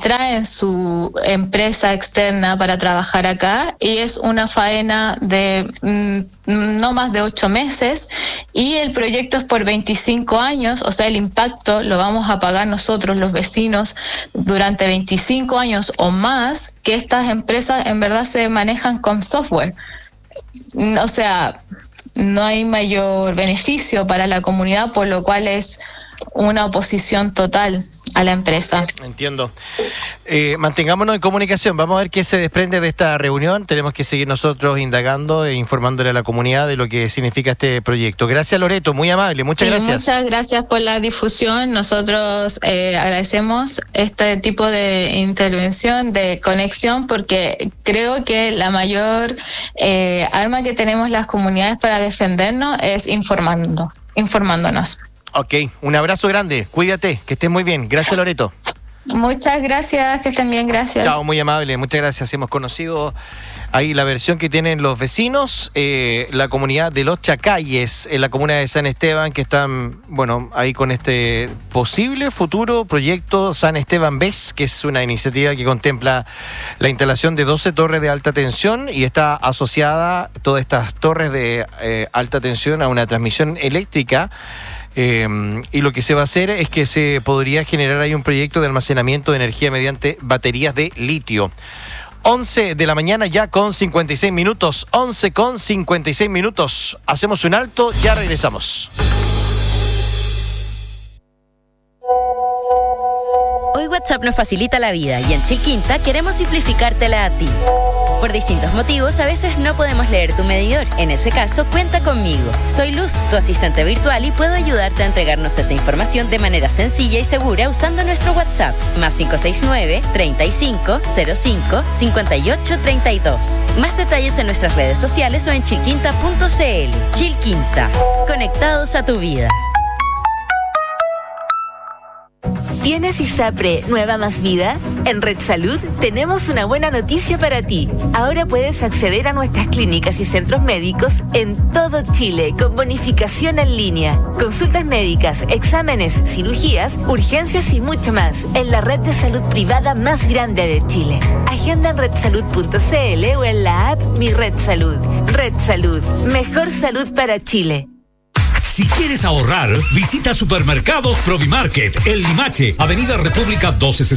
traen su empresa externa para trabajar acá, y es una faena de no más de 8 meses, y el proyecto es por 25 años, o sea, el impacto lo vamos a pagar nosotros, los vecinos, durante 25 años o más, que estas empresas en verdad se manejan con software. O sea, no hay mayor beneficio para la comunidad, por lo cual es una oposición total a la empresa. Entiendo. Mantengámonos en comunicación. Vamos a ver qué se desprende de esta reunión. Tenemos que seguir nosotros indagando e informándole a la comunidad de lo que significa este proyecto. Gracias, Loreto. Muy amable. Muchas gracias. Muchas gracias por la difusión. Nosotros agradecemos este tipo de intervención, de conexión, porque creo que la mayor arma que tenemos las comunidades para defendernos es informándonos. Ok, un abrazo grande, cuídate, que estés muy bien. Gracias, Loreto. Muchas gracias, que estén bien, gracias. Chao, muy amable, muchas gracias. Hemos conocido ahí la versión que tienen los vecinos, la comunidad de Los Chacayes, en la comuna de San Esteban, que están, bueno, ahí con este posible futuro proyecto San Esteban BES, que es una iniciativa que contempla la instalación de 12 torres de alta tensión y está asociada todas estas torres de alta tensión a una transmisión eléctrica. Y lo que se va a hacer es que se podría generar ahí un proyecto de almacenamiento de energía mediante baterías de litio. 11 de la mañana ya con 56 minutos. 11 con 56 minutos. Hacemos un alto, ya regresamos. Hoy WhatsApp nos facilita la vida y en Chilquinta queremos simplificártela a ti. Por distintos motivos, a veces no podemos leer tu medidor. En ese caso, cuenta conmigo. Soy Luz, tu asistente virtual, y puedo ayudarte a entregarnos esa información de manera sencilla y segura usando nuestro WhatsApp. Más 569-3505-5832. Más detalles en nuestras redes sociales o en chilquinta.cl. Chilquinta. Conectados a tu vida. ¿Tienes ISAPRE Nueva Más Vida? En Red Salud tenemos una buena noticia para ti. Ahora puedes acceder a nuestras clínicas y centros médicos en todo Chile con bonificación en línea. Consultas médicas, exámenes, cirugías, urgencias y mucho más en la red de salud privada más grande de Chile. Agenda en redsalud.cl o en la app Mi Red Salud. Red Salud, mejor salud para Chile. Si quieres ahorrar, visita Supermercados Provimarket, El Limache, Avenida República 1260.